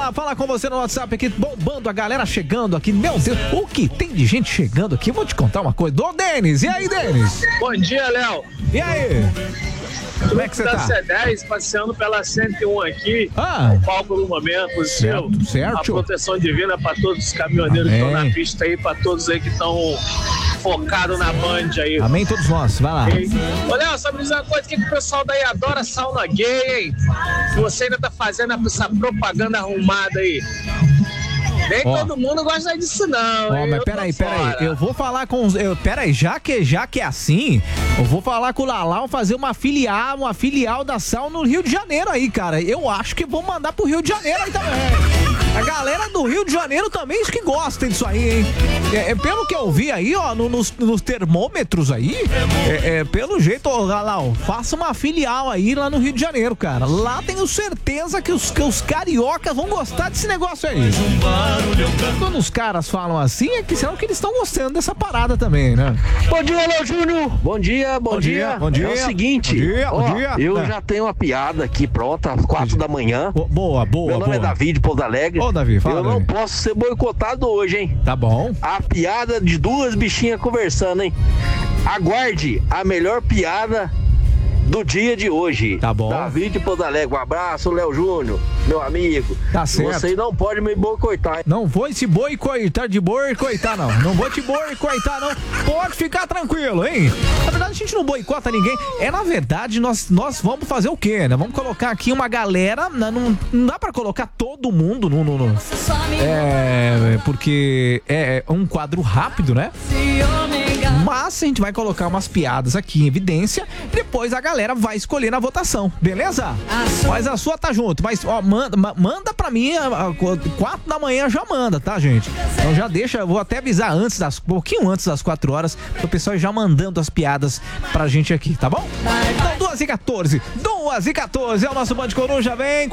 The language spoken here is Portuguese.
falar com você no WhatsApp aqui, bombando a galera chegando aqui. Meu Deus, o que tem de gente chegando aqui? Eu vou te contar uma coisa. Ô, Denis, e aí, Denis? Bom dia, Léo. E aí? Como é que você tá? C10, passeando pela 101 aqui, o palco do momento, certo. A proteção divina para todos os caminhoneiros que estão na pista aí, para todos aí que estão focados na Band aí. Amém, todos nós, vai lá. Ô, Léo, só me dizer uma coisa, que o pessoal daí adora sauna gay, hein? Você ainda tá fazendo essa propaganda arrumada aí. Nem todo mundo gosta disso, não. Mas peraí. Eu vou falar com os. Peraí, já que é assim, eu vou falar com o Lalau fazer uma filial da sauna no Rio de Janeiro aí, cara. Eu acho que vou mandar pro Rio de Janeiro aí também. A galera do Rio de Janeiro também diz que gosta disso aí, hein? Pelo que eu vi aí, ó, nos termômetros aí, pelo jeito, ó, Lalau, faça uma filial aí lá no Rio de Janeiro, cara. Lá tenho certeza que os cariocas vão gostar desse negócio aí. Quando os caras falam assim, é que será que eles estão gostando dessa parada também, né? Bom dia, Léo Júnior! Bom dia. É o seguinte, bom dia. Eu já tenho uma piada aqui pronta, às 4 da manhã. Boa. Meu nome é Davi de Pouso Alegre. Ô, Davi, fala. Eu não posso ser boicotado hoje, hein? Tá bom. A piada de duas bichinhas conversando, hein? Aguarde a melhor piada do dia de hoje. Tá bom. Davi de Pouso Alegre. Um abraço, Léo Júnior, meu amigo. Tá certo. Você não pode me boicotar. Não vou te boicotar não. Não vou te boicotar não. Pode ficar tranquilo, hein? Na verdade, a gente não boicota ninguém. Na verdade, nós vamos fazer o quê, né? Vamos colocar aqui uma galera. Não dá pra colocar todo mundo porque é um quadro rápido, né? Mas a gente vai colocar umas piadas aqui em evidência. Depois a galera vai escolher na votação, beleza? Mas a sua tá junto. Mas, ó, manda pra mim, 4 da manhã já manda, tá, gente? Então já deixa, eu vou até avisar um pouquinho antes das 4 horas, pro pessoal já mandando as piadas pra gente aqui, tá bom? Então 2h14 é o nosso Band Coruja, vem